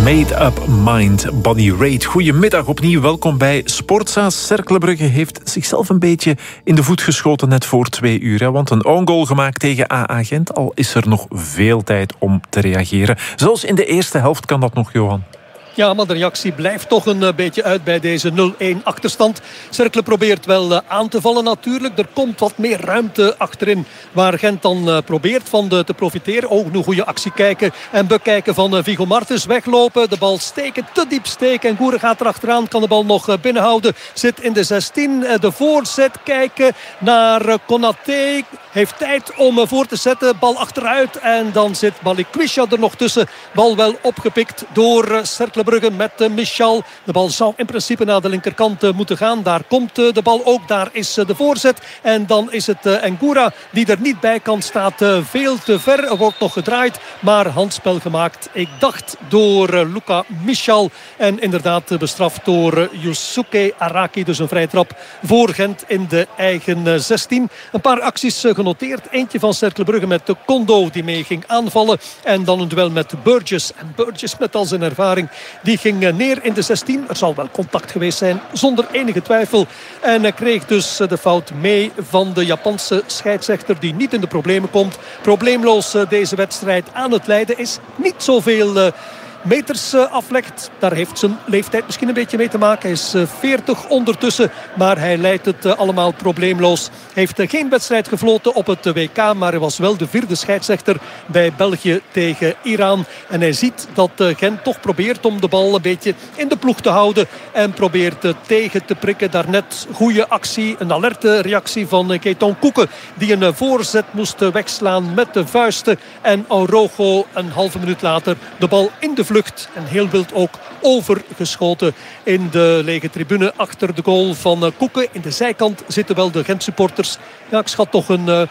Made Up Mind, Bonnie Raitt. Goedemiddag opnieuw, welkom bij Sportza. Cercle Brugge heeft zichzelf een beetje in de voet geschoten net voor 2 uur. Hè, want een own goal gemaakt tegen AA Gent. Al is er nog veel tijd om te reageren. Zelfs in de eerste helft kan dat nog, Johan. Ja, maar de reactie blijft toch een beetje uit bij deze 0-1 achterstand. Cercle probeert wel aan te vallen natuurlijk. Er komt wat meer ruimte achterin waar Gent dan probeert van te profiteren. Oh, een goede actie kijken en bekijken van Viggo Martens. Weglopen, de bal steken, te diep steken. En Goeren gaat erachteraan, kan de bal nog binnenhouden. Zit in de 16, de voorzet kijken naar Konaté. Heeft tijd om voor te zetten, bal achteruit. En dan zit Balikwisha er nog tussen. Bal wel opgepikt door Cercle Brugge met Michal. De bal zou in principe naar de linkerkant moeten gaan. Daar komt de bal ook. Daar is de voorzet. En dan is het Ngura die er niet bij kan. Staat veel te ver. Er wordt nog gedraaid. Maar handspel gemaakt. Ik dacht door Luca Michal. En inderdaad bestraft door Yusuke Araki. Dus een vrije trap voor Gent in de eigen 16. Een paar acties genoteerd. Eentje van Cercle Brugge met de Kondo die mee ging aanvallen. En dan een duel met Burgess. En Burgess met al zijn ervaring. Die ging neer in de 16. Er zal wel contact geweest zijn, zonder enige twijfel. En kreeg dus de fout mee van de Japanse scheidsrechter die niet in de problemen komt. Probleemloos deze wedstrijd aan het leiden is. Niet zoveel meters aflegt. Daar heeft zijn leeftijd misschien een beetje mee te maken. Hij is 40 ondertussen, maar hij leidt het allemaal probleemloos. Heeft geen wedstrijd gefloten op het WK, maar hij was wel de 4e scheidsrechter bij België tegen Iran. En hij ziet dat Gent toch probeert om de bal een beetje in de ploeg te houden en probeert tegen te prikken. Daarnet goede actie, een alerte reactie van Keeton Koeken, die een voorzet moest wegslaan met de vuisten. En Araujo een halve minuut later de bal in de vlucht en heel wild ook overgeschoten in de lege tribune achter de goal van Koeken. In de zijkant zitten wel de Gent-supporters. Ja, ik schat toch een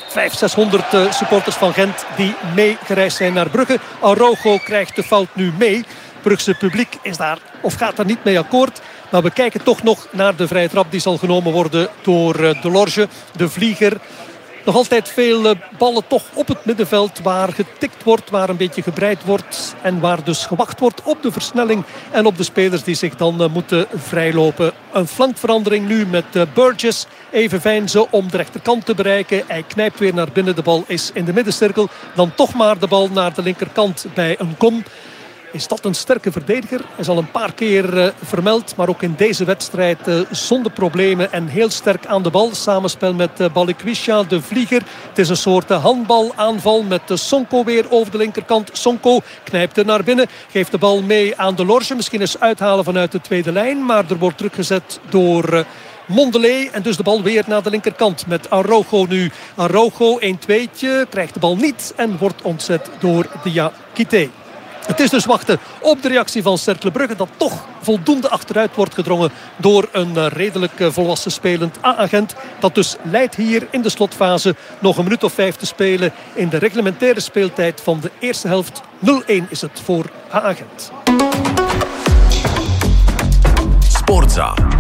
500-600 supporters van Gent die meegereisd zijn naar Brugge. Araujo krijgt de fout nu mee. Brugse publiek is daar of gaat daar niet mee akkoord. Maar we kijken toch nog naar de vrije trap die zal genomen worden door Delorge, de vlieger. Nog altijd veel ballen toch op het middenveld waar getikt wordt, waar een beetje gebreid wordt en waar dus gewacht wordt op de versnelling en op de spelers die zich dan moeten vrijlopen. Een flankverandering nu met Burgess. Even veinzen om de rechterkant te bereiken. Hij knijpt weer naar binnen, de bal is in de middencirkel. Dan toch maar de bal naar de linkerkant bij een kom. Is dat een sterke verdediger? Hij is al een paar keer vermeld. Maar ook in deze wedstrijd zonder problemen en heel sterk aan de bal. Samenspel met Balikwisha, de vlieger. Het is een soort handbalaanval met Sonko weer over de linkerkant. Sonko knijpt er naar binnen. Geeft de bal mee aan Delorge. Misschien eens uithalen vanuit de tweede lijn. Maar er wordt druk gezet door Mondelez. En dus de bal weer naar de linkerkant met Araujo nu. Araujo 1-2'tje. Krijgt de bal niet en wordt ontzet door Diakité. Het is dus wachten op de reactie van Cercle Brugge dat toch voldoende achteruit wordt gedrongen door een redelijk volwassen spelend AA Gent. Dat dus leidt hier in de slotfase. Nog een minuut of 5 te spelen in de reglementaire speeltijd van de eerste helft. 0-1 is het voor AA Gent. Sportza.